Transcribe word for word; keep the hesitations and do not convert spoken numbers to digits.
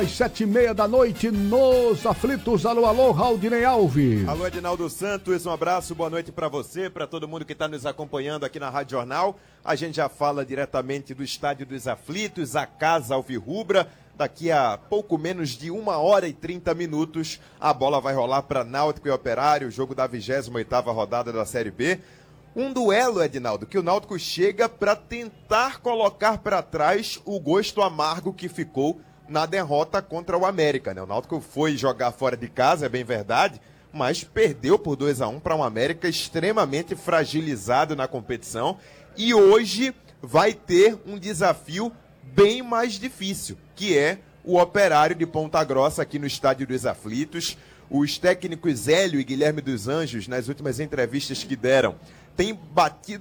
Às sete e meia da noite, nos aflitos. Alô, alô, Raudinei Alves. Alô, Edinaldo Santos, um abraço, boa noite para você, para todo mundo que está nos acompanhando aqui na Rádio Jornal. A gente já fala diretamente do Estádio dos Aflitos, a Casa Alvirrubra. Daqui a pouco menos de uma hora e trinta minutos, a bola vai rolar para Náutico e Operário, o jogo da vigésima oitava rodada da Série B. Um duelo, Edinaldo, que o Náutico chega para tentar colocar para trás o gosto amargo que ficou na derrota contra o América, né? O Náutico foi jogar fora de casa, é bem verdade, mas perdeu por dois a um para um América extremamente fragilizado na competição e hoje vai ter um desafio bem mais difícil, que é o Operário de Ponta Grossa aqui no Estádio dos Aflitos. Os técnicos Hélio e Guilherme dos Anjos, nas últimas entrevistas que deram, têm batido